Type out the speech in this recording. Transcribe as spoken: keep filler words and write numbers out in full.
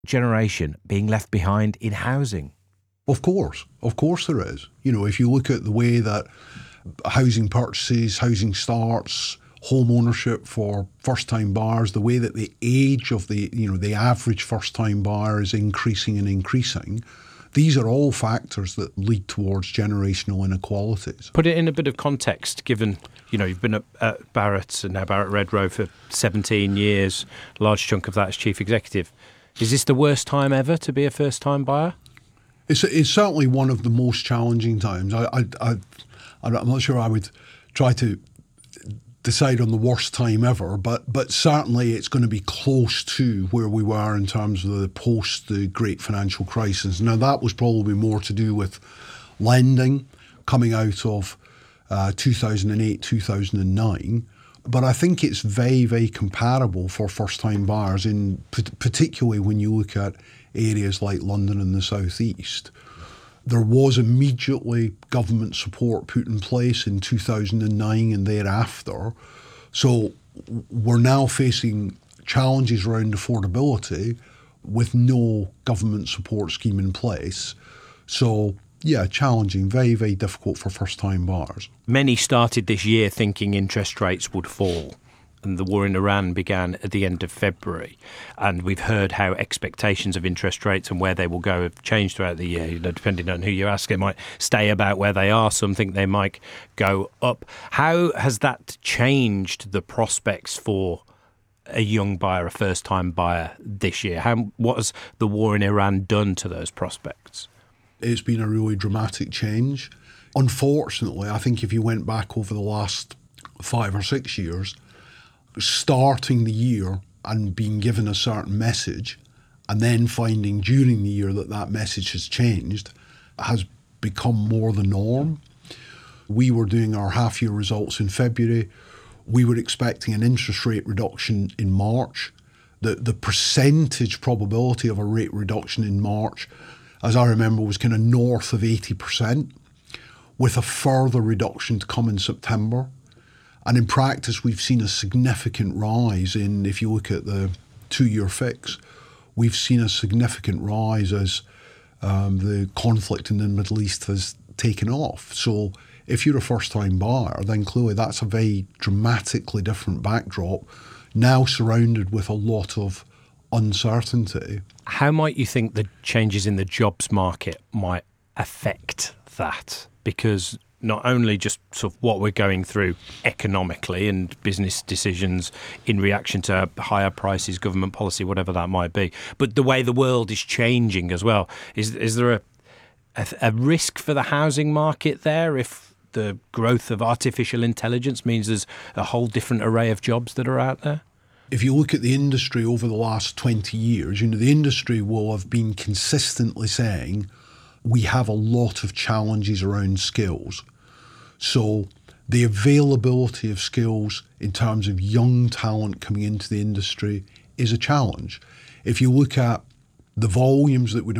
generation being left behind in housing? Of course, of course there is. You know, if you look at the way that housing purchases, housing starts, home ownership for first-time buyers, the way that the age of the, you know, the average first-time buyer is increasing and increasing, these are all factors that lead towards generational inequalities. Put it in a bit of context, given, you know, you've been at, at Barratt and now Barratt Redrow for seventeen years, a large chunk of that as chief executive. Is this the worst time ever to be a first-time buyer? It's, it's certainly one of the most challenging times. I, I, I, I'm not sure I would try to decide on the worst time ever, but but certainly it's going to be close to where we were in terms of the post the great financial crisis. Now that was probably more to do with lending coming out of uh, two thousand eight, two thousand nine. But I think it's very, very comparable for first-time buyers, in particularly when you look at areas like London and the South East. There was immediately government support put in place in two thousand nine and thereafter. So we're now facing challenges around affordability with no government support scheme in place. So, yeah, challenging, very, very difficult for first-time buyers. Many started this year thinking interest rates would fall, and the war in Iran began at the end of February. And we've heard how expectations of interest rates and where they will go have changed throughout the year. You know, depending on who you ask, they might stay about where they are. Some think they might go up. How has that changed the prospects for a young buyer, a first-time buyer this year? How, what has the war in Iran done to those prospects? It's been a really dramatic change. Unfortunately, I think if you went back over the last five or six years, starting the year and being given a certain message and then finding during the year that that message has changed has become more the norm. We were doing our half-year results in February. We were expecting an interest rate reduction in March. The, the percentage probability of a rate reduction in March, as I remember, was kind of north of eighty percent, with a further reduction to come in September. And in practice, we've seen a significant rise in, if you look at the two-year fix, we've seen a significant rise as um, the conflict in the Middle East has taken off. So if you're a first-time buyer, then clearly that's a very dramatically different backdrop, now surrounded with a lot of uncertainty. How might you think the changes in the jobs market might affect that? Because not only just sort of what we're going through economically and business decisions in reaction to higher prices, government policy, whatever that might be, but the way the world is changing as well. Is is there a, a, a risk for the housing market there if the growth of artificial intelligence means there's a whole different array of jobs that are out there? If you look at the industry over the last twenty years, you know, the industry will have been consistently saying we have a lot of challenges around skills. So the availability of skills in terms of young talent coming into the industry is a challenge. If you look at the volumes that would have